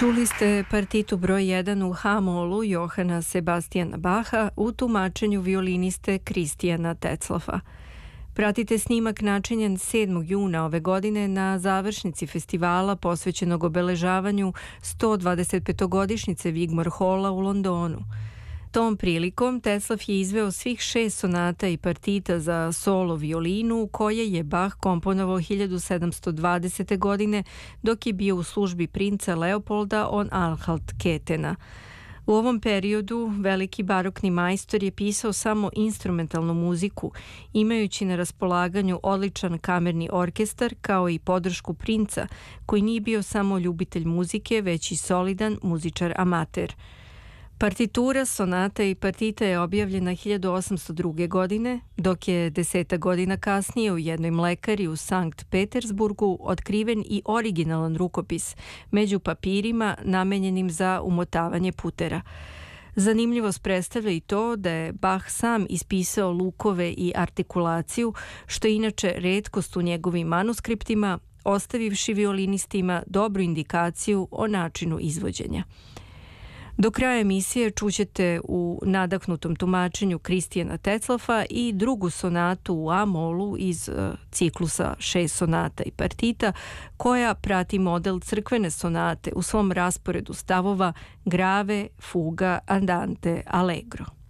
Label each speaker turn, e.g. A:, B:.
A: Čuli ste partitu broj 1 u H-molu Johana Sebastijana Bacha u tumačenju violiniste Kristijana Tetzlafa. Pratite snimak načinjen 7. juna ove godine na završnici festivala posvećenog obeležavanju 125-godišnjice Wigmore Halla u Londonu. Tom prilikom Tetzlaff je izveo svih 6 sonata i partita za solo violinu koje je Bach komponovao 1720. godine dok je bio u službi princa Leopolda on Anhalt-Ketena. U ovom periodu veliki barokni majstor je pisao samo instrumentalnu muziku, imajući na raspolaganju odličan kamerni orkestar kao i podršku princa, koji nije bio samo ljubitelj muzike, već i solidan muzičar amater. Partitura, sonata i partita je objavljena 1802. godine, dok je 10 godina kasnije u jednoj mlekari u Sankt Petersburgu otkriven i originalan rukopis među papirima namenjenim za umotavanje putera. Zanimljivost predstavlja i to da je Bach sam ispisao lukove i artikulaciju, što je inače retkost u njegovim manuskriptima, ostavivši violinistima dobru indikaciju o načinu izvođenja. Do kraja emisije čućete u nadahnutom tumačenju Kristijana Tetzlaffa i drugu sonatu u A-molu iz ciklusa 6 sonata i partita, koja prati model crkvene sonate u svom rasporedu stavova grave, fuga, andante, allegro.